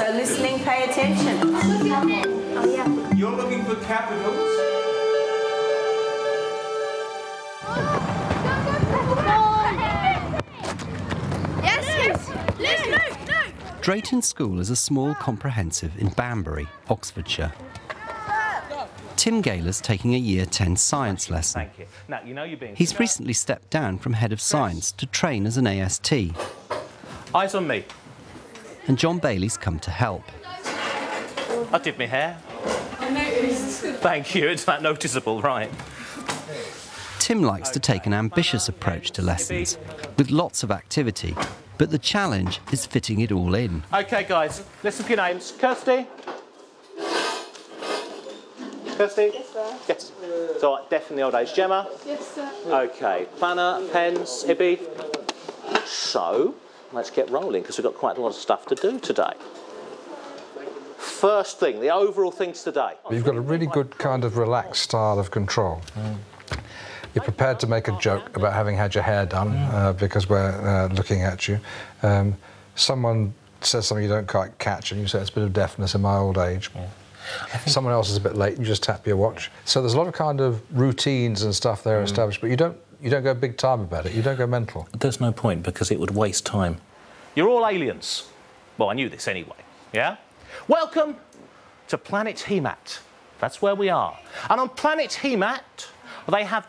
So listening, pay attention. Oh, yeah. You're looking for capitals? Drayton School is a small comprehensive in Banbury, Oxfordshire. Tim Gaylor's taking a Year 10 science lesson. Thank you. Now, you know you're being... He's recently stepped down from head of science to train as an AST, Eyes on me. and John Bailey's come to help. I did my hair. I noticed. Thank you, it's that noticeable, right. Tim likes to take an ambitious approach to lessons, with lots of activity, but the challenge is fitting it all in. OK, guys, listen for your names. Kirsty? Kirsty? Yes, sir. Yes. It's all right, deaf in the old age. Gemma? Yes, sir. OK. Planner, pens, Ibby? So, let's get rolling, because we've got quite a lot of stuff to do today. First thing, the overall things today. You've got a really good kind of relaxed style of control. You're prepared to make a joke about having had your hair done because we're looking at you. Someone says something you don't quite catch and you say it's a bit of deafness in my old age. Someone else is a bit late, you just tap your watch. So there's a lot of kind of routines and stuff there established, but you don't go big time about it, you don't go mental. There's no point because it would waste time. You're all aliens. Well, I knew this anyway, yeah? Welcome to Planet Hemat. That's where we are. And on Planet Hemat, they have